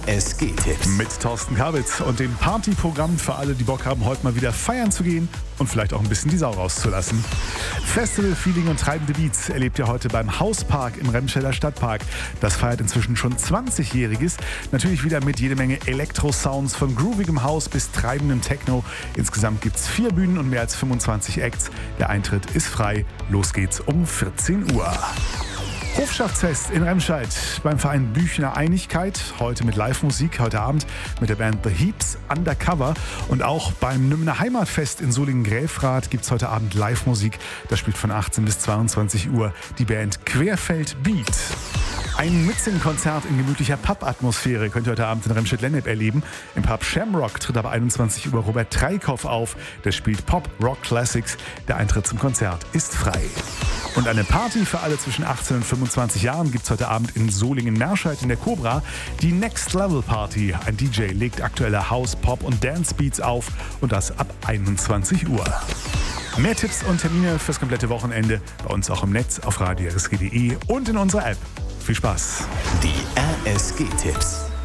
RSG-Tipps. Mit Thorsten Kabitz und dem Partyprogramm für alle, die Bock haben, heute mal wieder feiern zu gehen und vielleicht auch ein bisschen die Sau rauszulassen. Festival-Feeling und treibende Beats erlebt ihr heute beim Hauspark im Remscheider Stadtpark. Das feiert inzwischen schon 20-Jähriges. Natürlich wieder mit jede Menge Elektro-Sounds von groovigem House bis treibendem Techno. Insgesamt gibt es 4 Bühnen und mehr als 25 Acts. Der Eintritt ist frei. Los geht's um 14 Uhr. Hofschaftsfest in Remscheid beim Verein Büchner Einigkeit. Heute mit Live-Musik, heute Abend mit der Band The Heaps Undercover. Und auch beim Nymner Heimatfest in Solingen-Gräfrath gibt es heute Abend Live-Musik. Das spielt von 18 bis 22 Uhr die Band Querfeld Beat. Ein Mitsing-Konzert in gemütlicher Pub-Atmosphäre könnt ihr heute Abend in Remscheid-Lennep erleben. Im Pub Shamrock tritt ab 21 Uhr Robert Treikow auf. Der spielt Pop-Rock-Classics. Der Eintritt zum Konzert ist frei. Und eine Party für alle zwischen 18 und 25 Jahren gibt es heute Abend in Solingen-Merscheid in der Cobra. Die Next Level Party. Ein DJ legt aktuelle House, Pop und Dance Beats auf und das ab 21 Uhr. Mehr Tipps und Termine fürs komplette Wochenende bei uns auch im Netz auf radio.rsg.de und in unserer App. Viel Spaß! Die RSG-Tipps.